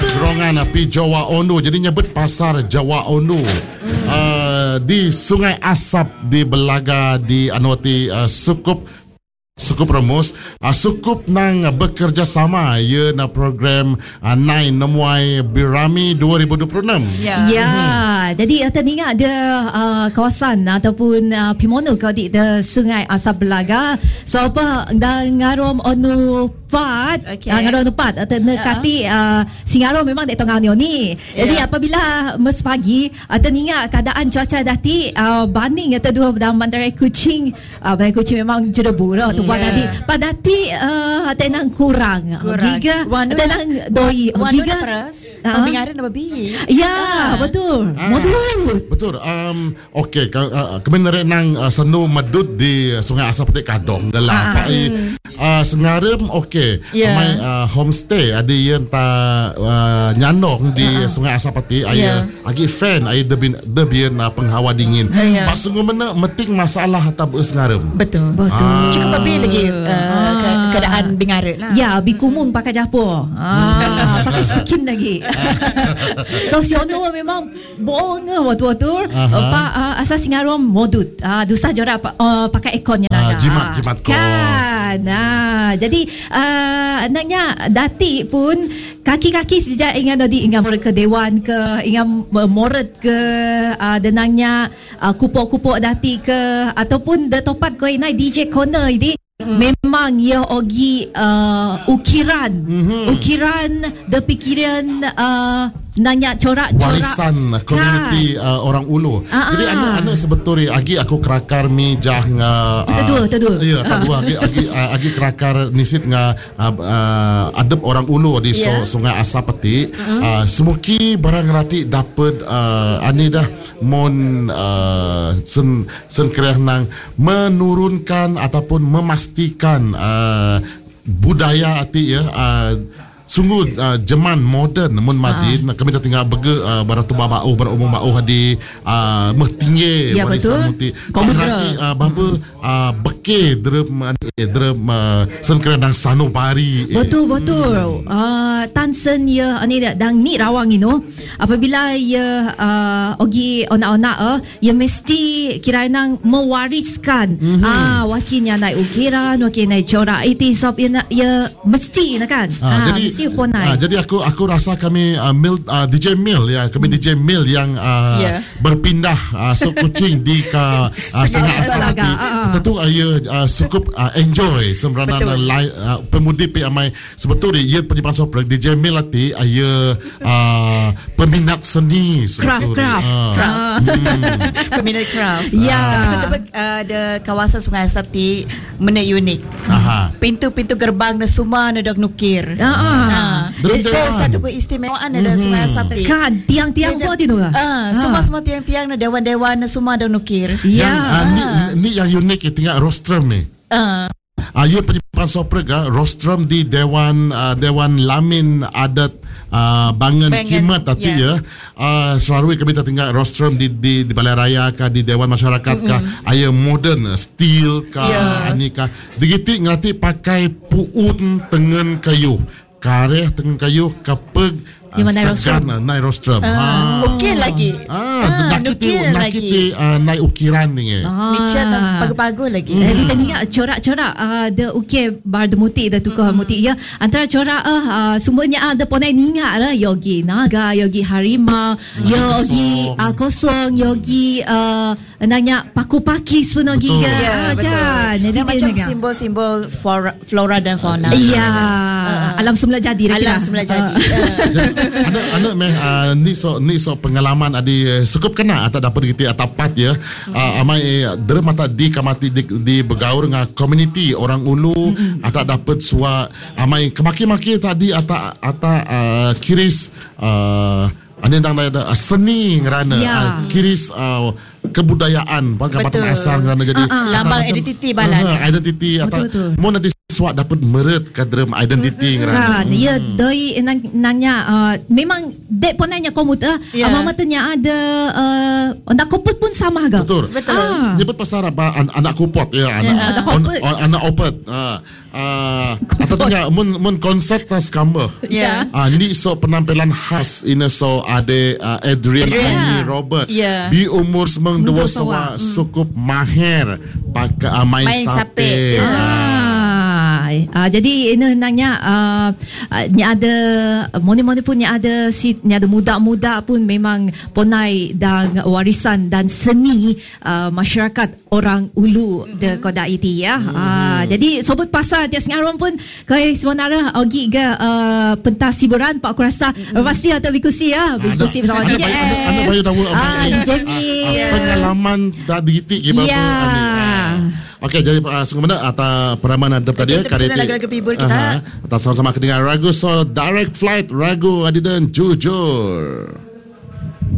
gerongan pi Jawa Ondo. Jadi nyebut pasar Jawa Ondo. Di Sungai Asap di Belaga di Anuati Sukup Remus Sukup nang bekerjasama na program Nine Nemuai Birami 2026. Jadi teringat ada kawasan ataupun Pimono kau di Sungai Asap Belaga. So apa ngarom onu pat ngarom onu pat atau nekati Singarom memang dek tengah ni. Jadi apabila mes pagi teringat keadaan cuaca dati banding atau dua dalam Bandaraya Kuching memang jerebu lah tu buat tadi padati tenang kurang giga tenang doi giga peras pembingaran apa bi betul betul okey kebenaran nang senu medut di Sungai Asap dek kadong dalam Sengarim okey mai homestay ada yang ta nyandong di Sungai Asap pati agi fan debin penghawa dingin pas sungguh mana meting masalah tab Sengarim betul cukup lebih lagi keadaan bingarit lah. Bikumung pakai Japur. Pakai skin lagi. So siono memang bohong waktu-waktu. Asal Singarom modut. Dusa jorak pakai ekonnya jimat ko. Kan. Jadi anaknya dati pun kaki-kaki sejak ingat ke dewan ke ingat moret ke denangnya kupok-kupok dati ke ataupun the topat ko inai DJ corner ini memang ia ogi ukiran the pikiran nanya corak-corak warisan komuniti orang Ulu. Jadi anak sebetulnya agi aku kerakar mi jah nga Tedu. Ya, agi kerakar nisit nga adep orang Ulu di Sungai Asap peti. Semuki barang rati dapat ani dah mon sen kereh nang menurunkan ataupun memastikan budaya ati sungguh zaman moden namun madin kami dah tinggal barang tu berumum bau di mehtingye betul berarti baba beke drem senkredang sanubari betul tansen ya ani dang ni rawang ino apabila ya ogi ona ya mesti kira nang mewariskan wakinya naik ukiran wakinya naik corak itu sob ya mesti kan jadi aku rasa kami DJ Mil kami DJ Mil yang berpindah Kuching di ke Sungai Asap tentu cukup enjoy sebenarnya pemudi amai sebetulnya ia penyimpan soprek DJ Mil ati peminat seni craft peminat craft ada kawasan Sungai Asap ti menek unik pintu-pintu gerbang na semua nak nukir satu keistimewaan ada Sungai Asap ni. Kan tiang-tiang pun tu semua tiang-tiang na dewan-dewan na semua ada nukir. Ni yang unik tinggal rostrum ni. Ia penyimpan soprek rostrum di dewan lamin adat Bangan Kimat tadi selalu kami tinggal rostrum di Balai Raya kah di Dewan Masyarakat kah aya modern steel kah ani kah digiti ngerti pakai puun tengen kayu kareh tengen kayu kapeg segan naik rostrum ukir lagi nakiti naik ukiran ni cat bagus-bagus lagi kita ingat corak-corak ada ukir bar demuti ada tukar muti antara corak semuanya ada ponai ningat lah yogi naga yogi harimau yogi kosong yogi nanya paku-pakis pun yogi kan macam simbol-simbol flora dan fauna alam semula jadi anak ni so pengalaman adi cukup kena atau dapat gitu atapat amai derem atau di kamati di bergaul dengan community orang Ulu atau dapat suah amai kemaki-maki tadi atau kiris ani dang ada seni ngerana kiris kebudayaan bangga asal ngerana jadi lambang identiti balan identiti atau mau nanti swat dapat meret kadram identity kan ya doi nanya memang dek pun nanya komputer mama tanya ada anak koput pun sama ke betul nyebut pasal apa anak kopot ya anak opet atau tanya mun konsert tas kamber ni so penampilan khas ini so ada Adrian Annie Robert di umur semang dua cukup mahir pakai main sape. Jadi ini nanya ni ada moni-moni pun ni ada muda-muda pun memang ponai dan warisan dan seni masyarakat orang Ulu de Koda itu ya. Jadi sobat pasar tiap sengaran pun kai sebenarnya ogi ke pentas hiburan Pak Kurasa pasti atau diskusi ya diskusi bersama DJ. Anda bayu tahu pengalaman tadi gimana Okey, jadi sebenarnya atas peraman adab tadi karya lagu-lagu hibur kita. Atas sama-sama dengan Ragu so direct flight Ragu Adidan Jujur.